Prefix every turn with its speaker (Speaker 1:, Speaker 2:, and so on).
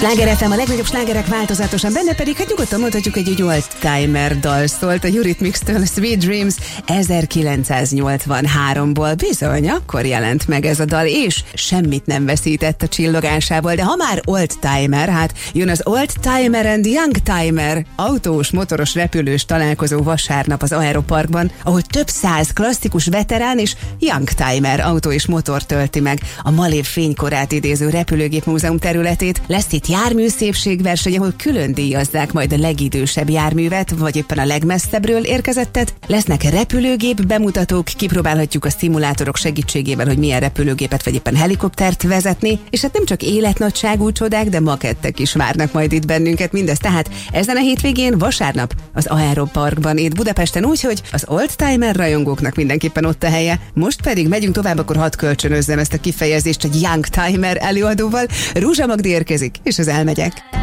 Speaker 1: Sláger FM, a legnagyobb slágerek változatosan, benne pedig, hát nyugodtan mondhatjuk, egy old-timer dal szólt a Eurythmics-től, Sweet Dreams 1983-ból. Bizony, akkor jelent meg ez a dal, és semmit nem veszített a csillogásából, de ha már old-timer, hát jön az Old-timer and Young-timer autós, motoros, repülős találkozó vasárnap az Aeroparkban, ahol több száz klasszikus veterán és Young-timer autó és motor tölti meg a Malév fénykorát idéző repülőgép múzeum területét. Lesz itt járműszépségverseny, ahol külön díjazzák majd a legidősebb járművet, vagy éppen a legmesszebbről érkezettet. Lesznek repülőgép bemutatók, kipróbálhatjuk a szimulátorok segítségével, hogy milyen repülőgépet vagy éppen helikoptert vezetni, és hát nem csak életnagyságú csodák, de makettek is várnak majd itt bennünket, mindez tehát ezen a hétvégén, vasárnap az Aeroparkban, itt Budapesten, úgyhogy az old-timer rajongóknak mindenképpen ott a helye. Most pedig megyünk tovább, akkor hadd kölcsönözzem ezt a kifejezést egy young-timer előadóval. Rúzsa Magdi érkezik, és az elmegyek.